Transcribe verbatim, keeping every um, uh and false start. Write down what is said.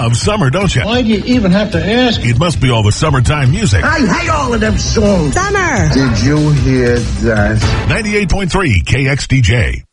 love summer, don't you? Why do you even have to ask? It must be all the summertime music. I hate all of them songs. Summer. Did you hear that? ninety-eight point three K X D J.